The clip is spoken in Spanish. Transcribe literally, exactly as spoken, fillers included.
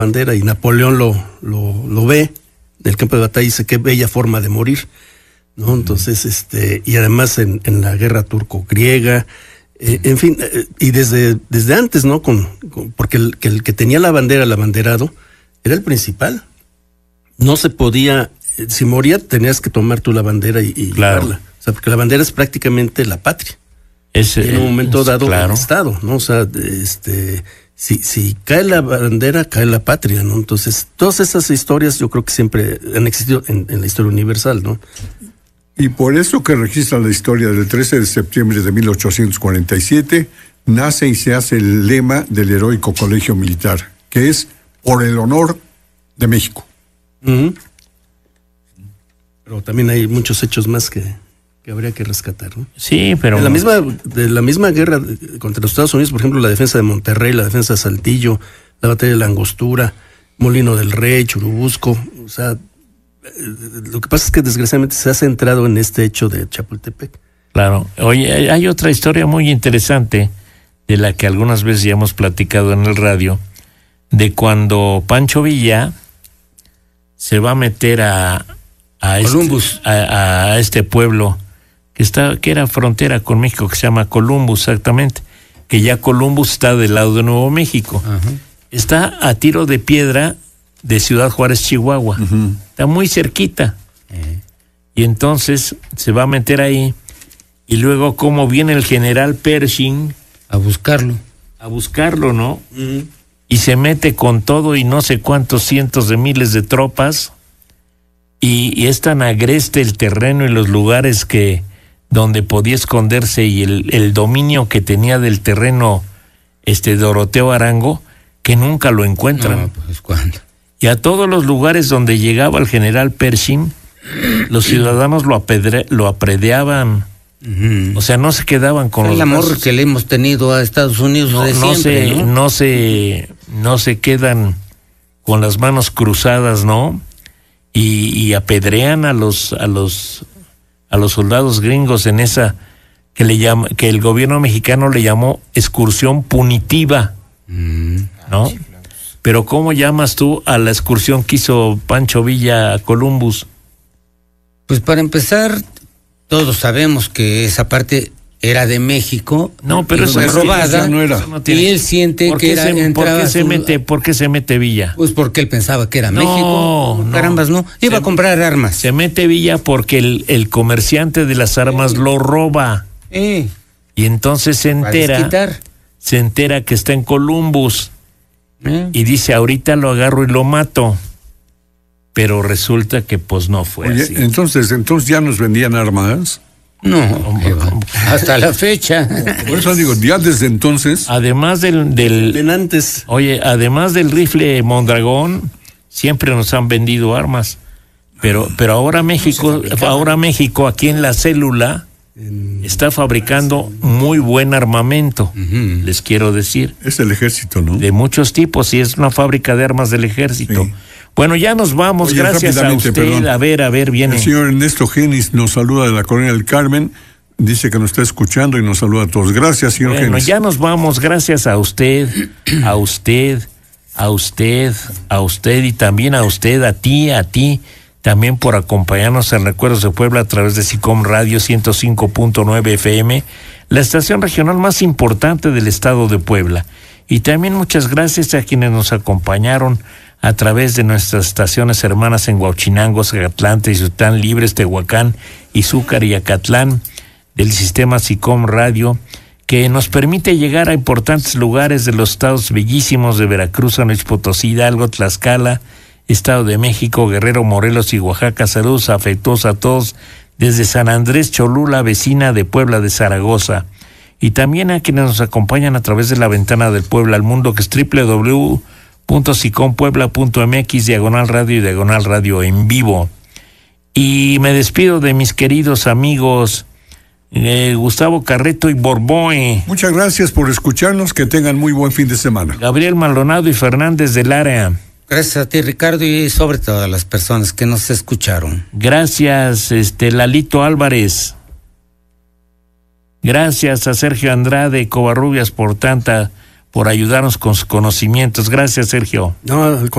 bandera, y Napoleón lo, lo, lo ve del campo de batalla y dice qué bella forma de morir, ¿no? Entonces, este, y además en, en la guerra turco-griega, eh, en fin, eh, y desde, desde antes, ¿no? Con, con, porque el que, el que tenía la bandera, el abanderado, era el principal. No se podía, eh, si moría tenías que tomar tú la bandera y, y claro. llevarla. O sea, porque la bandera es prácticamente la patria. Es, y en un momento es, dado claro. el Estado, ¿no? O sea, este, si, si cae la bandera, cae la patria, ¿no? Entonces, todas esas historias yo creo que siempre han existido en, en la historia universal, ¿no? Y por eso que registra la historia del trece de septiembre de mil ochocientos cuarenta y siete, nace y se hace el lema del heroico colegio militar, que es por el honor de México. Uh-huh. Pero también hay muchos hechos más que... que habría que rescatar, ¿no? Sí, pero... De la misma, de la misma guerra contra los Estados Unidos, por ejemplo, la defensa de Monterrey, la defensa de Saltillo, la batalla de la Angostura, Molino del Rey, Churubusco, o sea, lo que pasa es que desgraciadamente se ha centrado en este hecho de Chapultepec. Claro. Oye, hay otra historia muy interesante, de la que algunas veces ya hemos platicado en el radio, de cuando Pancho Villa se va a meter a, a, este, a, a este pueblo que está, que era frontera con México, que se llama Columbus, exactamente, que ya Columbus está del lado de Nuevo México. Uh-huh. Está a tiro de piedra de Ciudad Juárez, Chihuahua. Uh-huh. Está muy cerquita. Uh-huh. Y entonces se va a meter ahí, y luego como viene el general Pershing a buscarlo. A buscarlo, ¿no? Uh-huh. Y se mete con todo y no sé cuántos cientos de miles de tropas, y, y es tan agreste el terreno y los lugares que donde podía esconderse, y el, el dominio que tenía del terreno este Doroteo Arango, que nunca lo encuentran. No, pues ¿cuándo? Y a todos los lugares donde llegaba el general Pershing, los ciudadanos lo, apedre, lo apredeaban. Uh-huh. O sea, no se quedaban con el los amor brazos. que le hemos tenido a Estados Unidos no, de no siempre, se, ¿no? no se no se quedan con las manos cruzadas, ¿no? Y, y apedrean a los a los a los soldados gringos en esa que le llama, que el gobierno mexicano le llamó excursión punitiva, mm. ¿no? Pero ¿cómo llamas tú a la excursión que hizo Pancho Villa a Columbus? Pues para empezar, todos sabemos que esa parte era de México. No, pero eso es robada. No era. No tiene, y él siente que era se, ¿por qué se su, mete, ¿por qué se mete Villa? Pues porque él pensaba que era no, México. No, Carambas, no. Iba se, a comprar armas. Se mete Villa porque el, el comerciante de las armas sí. lo roba. Eh. Y entonces se entera, se entera que está en Columbus. Eh. Y dice, ahorita lo agarro y lo mato. Pero resulta que pues no fue Oye, así. Entonces, entonces ya nos vendían armas. No, hombre, hasta la fecha. Por eso digo, ya desde entonces. Además del, del Venantes. Oye, además del rifle Mondragón, siempre nos han vendido armas. Pero, pero ahora México, ahora México aquí en la célula está fabricando muy buen armamento. Uh-huh. Les quiero decir. Es el ejército, ¿no? De muchos tipos, y es una fábrica de armas del ejército. Sí. Bueno, ya nos vamos. Oye, gracias a usted. Perdón. A ver, a ver, viene. El señor Ernesto Genis nos saluda de la Colonia del Carmen, dice que nos está escuchando y nos saluda a todos. Gracias, señor bueno, Genis. Ya nos vamos, gracias a usted, a usted, a usted, a usted y también a usted, a ti, a ti, también por acompañarnos en Recuerdos de Puebla a través de SICOM Radio ciento cinco punto nueve F M, la estación regional más importante del estado de Puebla. Y también muchas gracias a quienes nos acompañaron a través de nuestras estaciones hermanas en Huauchinango, Zacatlán, Tizután, Libres, Tehuacán, Izúcar y Acatlán, del sistema SICOM Radio, que nos permite llegar a importantes lugares de los estados bellísimos de Veracruz, San Luis Potosí, Hidalgo, Tlaxcala, Estado de México, Guerrero, Morelos y Oaxaca. Saludos afectuosos a todos desde San Andrés Cholula, vecina de Puebla de Zaragoza. Y también a quienes nos acompañan a través de la ventana del Puebla al mundo, que es doble u doble u doble u punto sicom puebla punto m x, diagonal radio y diagonal radio en vivo. Y me despido de mis queridos amigos eh, Gustavo Carreto y Borboe. Muchas gracias por escucharnos, que tengan muy buen fin de semana. Gabriel Maldonado y Fernández del Área. Gracias a ti, Ricardo, y sobre todo a las personas que nos escucharon. Gracias, este Lalito Álvarez. Gracias a Sergio Andrade Covarrubias por tanta, por ayudarnos con sus conocimientos. Gracias, Sergio. No, al